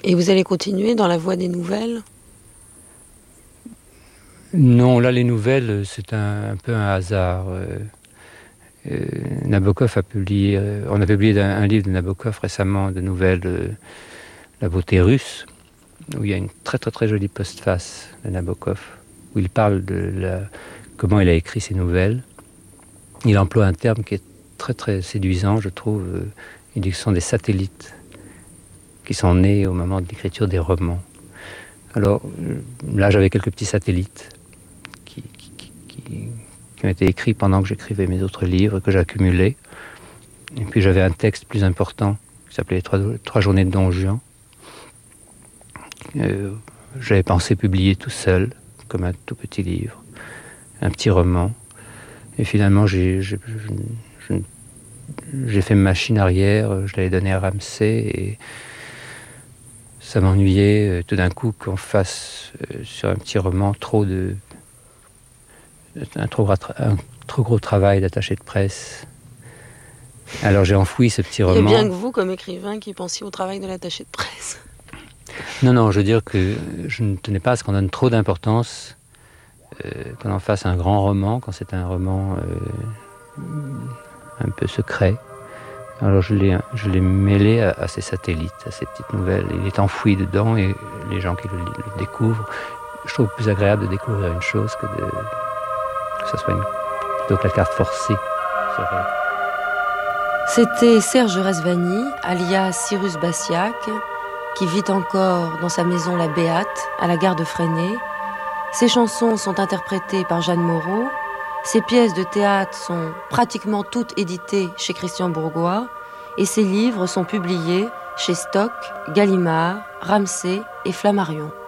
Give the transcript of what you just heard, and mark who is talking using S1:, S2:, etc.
S1: Et vous allez continuer dans la voie des nouvelles?
S2: Non, là, les nouvelles, c'est un peu un hasard. Nabokov a publié, on a publié un livre de Nabokov récemment, de nouvelles, La beauté russe, où il y a une très très très jolie postface de Nabokov, où il parle comment il a écrit ses nouvelles. Il emploie un terme qui est très très séduisant, je trouve. Il dit que ce sont des satellites qui sont nés au moment de l'écriture des romans. Alors là, j'avais quelques petits satellites qui ont été écrits pendant que j'écrivais mes autres livres, que j'accumulais. Et puis j'avais un texte plus important qui s'appelait Les trois journées de Don Juan. J'avais pensé publier tout seul, comme un tout petit livre, un petit roman. Et finalement, j'ai fait machine arrière, je l'avais donné à Ramsay, et ça m'ennuyait tout d'un coup qu'on fasse sur un petit roman un trop gros travail d'attaché de presse. Alors j'ai enfoui ce petit roman.
S1: Il y a bien que vous, comme écrivain, qui pensiez au travail de l'attaché de presse.
S2: Non, je veux dire que je ne tenais pas à ce qu'on donne trop d'importance, qu'on en fasse un grand roman, quand c'est un roman un peu secret. Alors je l'ai mêlé à ces satellites, à ces petites nouvelles. Il est enfoui dedans et les gens qui le découvrent, je trouve plus agréable de découvrir une chose que ça soit plutôt que la carte forcée.
S1: C'était Serge Rezvani, alias Cyrus Bassiac, qui vit encore dans sa maison La Béate, à la gare de Fresnay. Ses chansons sont interprétées par Jeanne Moreau. Ses pièces de théâtre sont pratiquement toutes éditées chez Christian Bourgois. Et ses livres sont publiés chez Stock, Gallimard, Ramsay et Flammarion.